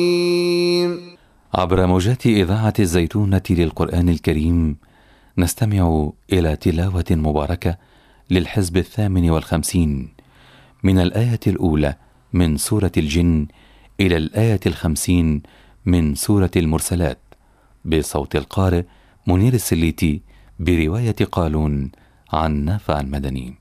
عبر موجات إذاعة الزيتونة للقرآن الكريم نستمع إلى تلاوة مباركة للحزب 58 من الآية الأولى من سورة الجن إلى الآية 50 من سورة المرسلات بصوت القارئ منير السليتي برواية قالون عن نافع المدني.